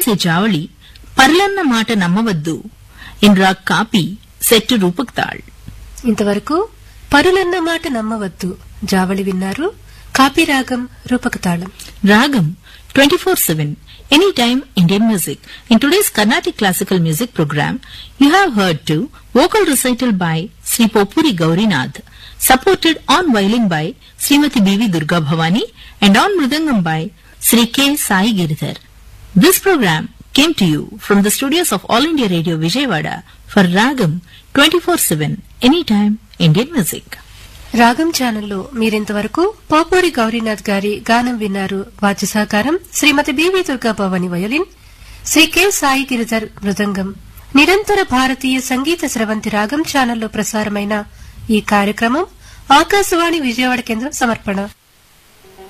చేసే జావళి పర్లన్న మాట నమ్మవద్దు in raag copy set Rupak తాళ్. ఇంతవరకు పరులన్న మాట నమ్మవద్దు జావళి విన్నారు. కాపీ రాగం రూపక తాళం. Ragam 24/7 anytime Indian music. In today's Carnatic classical music program, you have heard to vocal recital by Sri Popuri Gaurinath, supported on violin by Srimati B.V. Durga Bhavani and on mridangam by Sri K. Sai Giridhar. This program came to you from the studios of All India Radio Vijayawada for Ragam 24/7 anytime Indian music. రాగం ఛానల్లో మీరింతవరకు పోపూరి గౌరీనాథ్ గారి గానం విన్నారు. వాద్య సహకారం శ్రీమతి BV Durga Bhavani violin, Shri K Sai Giridhar మృదంగం. నిరంతర భారతీయ సంగీత స్రవంతి రాగం ఛానల్లో ప్రసారమైన ఈ కార్యక్రమం ఆకాశవాణి విజయవాడ కేంద్రం సమర్పణ.